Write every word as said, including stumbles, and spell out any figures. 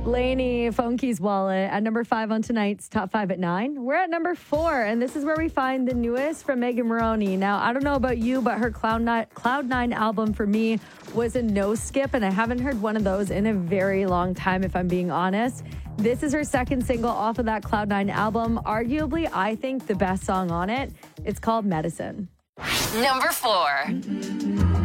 Lainey, Phone Keys Wallet at number five on tonight's Top five at nine. We're at number four, and this is where we find the newest from Megan Moroney. Now, I don't know about you, but her Cloud Nine, Cloud Nine album for me was a no skip, and I haven't heard one of those in a very long time, if I'm being honest. This is her second single off of that Cloud Nine album. Arguably, I think the best song on it. It's called Medicine. Number four.